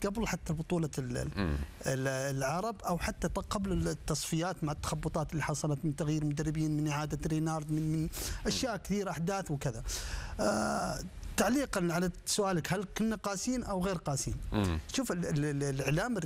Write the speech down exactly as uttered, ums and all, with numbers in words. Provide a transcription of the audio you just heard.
قبل حتى بطولة العرب أو حتى قبل التصفيات مع التخبطات اللي حصلت من تغيير مدربين، من إعادة رينارد، من, من أشياء كثير، أحداث وكذا. آه تعليقا على سؤالك هل كنا قاسين أو غير قاسين؟ شوف الإعلام